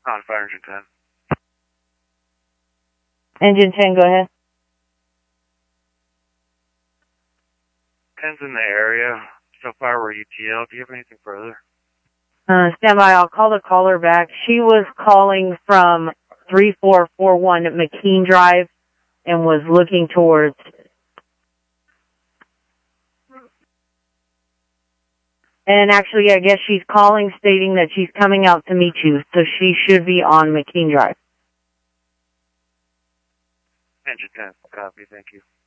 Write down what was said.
On fire engine 10. Engine 10, go ahead. 10's in the area. So far we're ETL. Do you have anything further? Stand by. I'll call the caller back. She was calling from 3441 McKean Drive and was looking towards... And actually, I guess she's calling stating that she's coming out to meet you, so she should be on McKean Drive. Engine 10. Copy. Thank you.